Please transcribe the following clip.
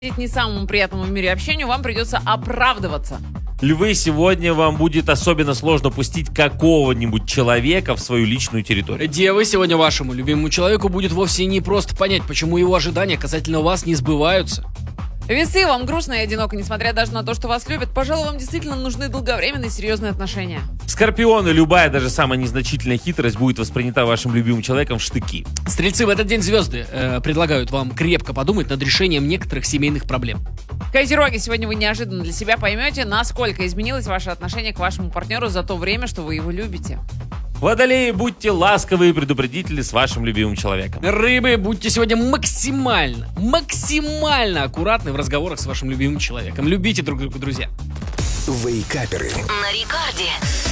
не самому приятному в мире общению, вам придется оправдываться. Львы, сегодня вам будет особенно сложно пустить какого-нибудь человека в свою личную территорию. Девы, сегодня вашему любимому человеку будет вовсе не просто понять, почему его ожидания касательно вас не сбываются. Весы, вам грустно и одиноко, несмотря даже на то, что вас любят. Пожалуй, вам действительно нужны долговременные серьезные отношения. Скорпионы, любая, даже самая незначительная хитрость будет воспринята вашим любимым человеком в штыки. Стрельцы, в этот день звезды предлагают вам крепко подумать над решением некоторых семейных проблем. Козероги, сегодня вы неожиданно для себя поймете, насколько изменилось ваше отношение к вашему партнеру за то время, что вы его любите. Водолеи, будьте ласковы и предупредительны с вашим любимым человеком. Рыбы, будьте сегодня максимально аккуратны в разговорах с вашим любимым человеком. Любите друг друга, друзья. Вейкаперы. На рекорде.